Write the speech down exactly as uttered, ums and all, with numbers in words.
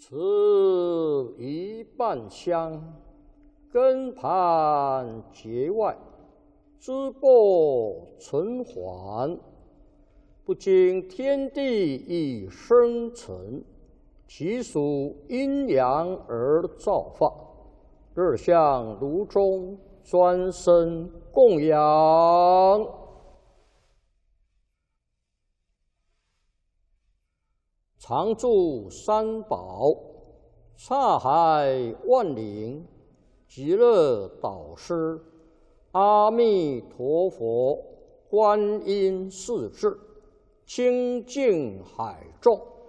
此一半香，根盘结外，枝播存还。不经天地以生成，其属阴阳而造化。日向炉中，专生供养。常住三宝，刹海万灵，极乐导师，阿弥陀佛，观音世智，清净海众。